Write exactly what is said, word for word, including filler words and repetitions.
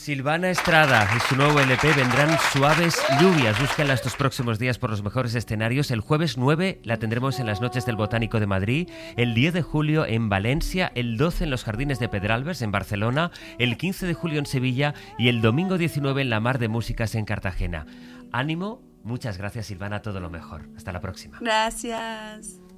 Silvana Estrada y su nuevo L P Vendrán suaves lluvias. Búsquenla estos próximos días por los mejores escenarios. El jueves nueve la tendremos en las Noches del Botánico de Madrid, el diez de julio en Valencia, el doce en los Jardines de Pedralbes en Barcelona, el quince de julio en Sevilla y el domingo diecinueve en la Mar de Músicas en Cartagena. Ánimo, muchas gracias Silvana, todo lo mejor. Hasta la próxima. Gracias.